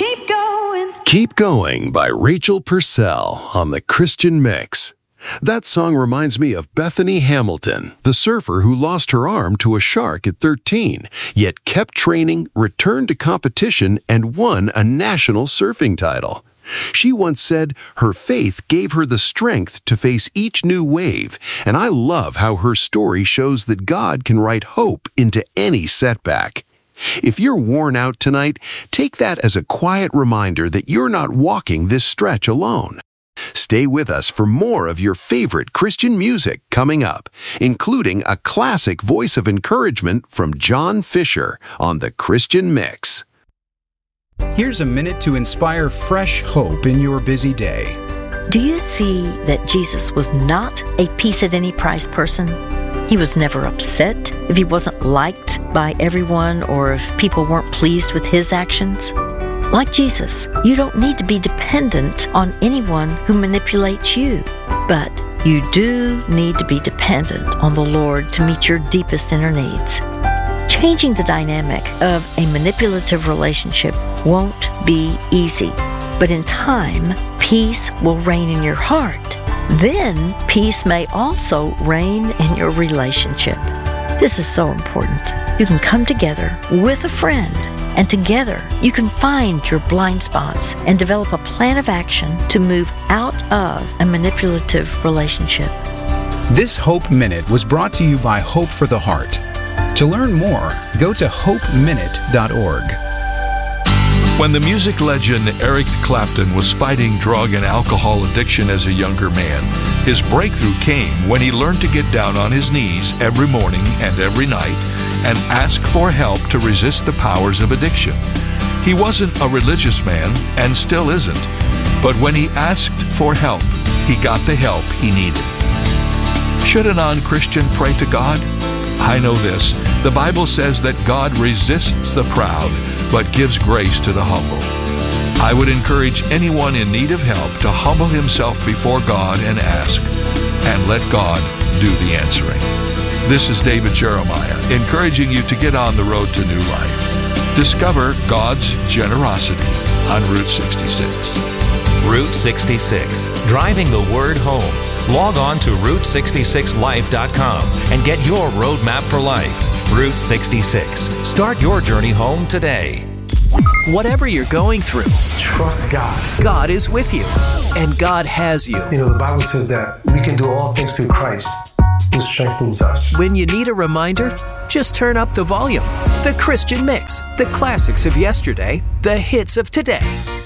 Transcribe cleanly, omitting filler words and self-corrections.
keep going. Keep Going by Rachel Purcell on the Christian Mix. That song reminds me of Bethany Hamilton, the surfer who lost her arm to a shark at 13, yet kept training, returned to competition, and won a national surfing title. She once said her faith gave her the strength to face each new wave, and I love how her story shows that God can write hope into any setback. If you're worn out tonight, take that as a quiet reminder that you're not walking this stretch alone. Stay with us for more of your favorite Christian music coming up, including a classic voice of encouragement from John Fisher on the Christian Mix. Here's a minute to inspire fresh hope in your busy day. Do you see that Jesus was not a peace-at-any-price person? He was never upset if he wasn't liked by everyone or if people weren't pleased with his actions. Like Jesus, you don't need to be dependent on anyone who manipulates you, but you do need to be dependent on the Lord to meet your deepest inner needs. Changing the dynamic of a manipulative relationship won't be easy, but in time, peace will reign in your heart. Then, peace may also reign in your relationship. This is so important. You can come together with a friend, and together you can find your blind spots and develop a plan of action to move out of a manipulative relationship. This Hope Minute was brought to you by Hope for the Heart. To learn more, go to hopeminute.org. When the music legend Eric Clapton was fighting drug and alcohol addiction as a younger man, his breakthrough came when he learned to get down on his knees every morning and every night and ask for help to resist the powers of addiction. He wasn't a religious man and still isn't, but when he asked for help, he got the help he needed. Should a non-Christian pray to God? I know this. The Bible says that God resists the proud, but gives grace to the humble. I would encourage anyone in need of help to humble himself before God and ask, and let God do the answering. This is David Jeremiah, encouraging you to get on the road to new life. Discover God's generosity on Route 66. Route 66, driving the word home. Log on to Route66Life.com and get your roadmap for life. Route 66. Start your journey home today. Whatever you're going through, trust God. God is with you, and God has you. You know, the Bible says that we can do all things through Christ who strengthens us. When you need a reminder, just turn up the volume. The Christian Mix, the classics of yesterday, the hits of today.